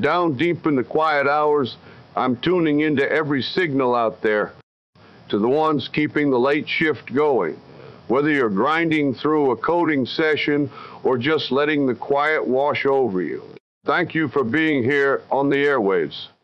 Down deep in the quiet hours, I'm tuning into every signal out there, to the ones keeping the late shift going. Whether you're grinding through a coding session or just letting the quiet wash over you. Thank you for being here on the airwaves.